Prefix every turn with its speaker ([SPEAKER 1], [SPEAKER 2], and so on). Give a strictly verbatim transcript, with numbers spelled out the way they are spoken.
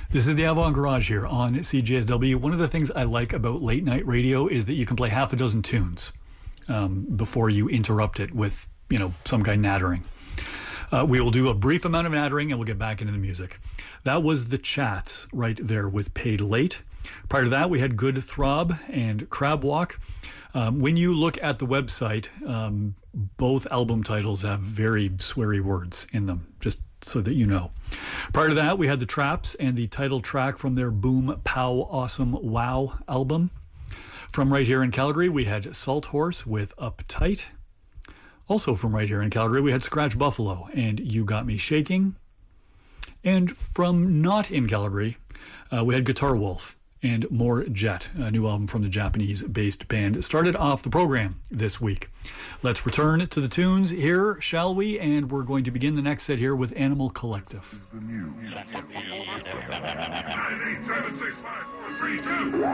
[SPEAKER 1] This is the Avant Garage here on C J S W. One of the things I like about late night radio is that you can play half a dozen tunes um, before you interrupt it with, you know, some guy nattering. Uh, we will do a brief amount of nattering and we'll get back into the music. That was The Chats right there with Paid Late. Prior to that, we had Good Throb and Crab Walk. Um, when you look at the website, um, both album titles have very sweary words in them, just so that you know. Prior to that, we had The Traps and the title track from their Boom Pow Awesome Wow album. From right here in Calgary, we had Salt Horse with Uptight. Also from right here in Calgary, we had Scratch Buffalo and You Got Me Shaking. And from not in Calgary, uh, we had Guitar Wolf and More Jet, a new album from the Japanese-based band. Started off the program this week. Let's return to the tunes here, shall we? And we're going to begin the next set here with Animal Collective.